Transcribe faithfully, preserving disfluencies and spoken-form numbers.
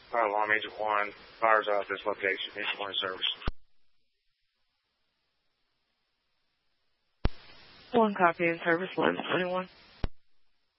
Fire alarm agent one. Fire's out at this location. It's morning service. One copy in service, eleven twenty-one.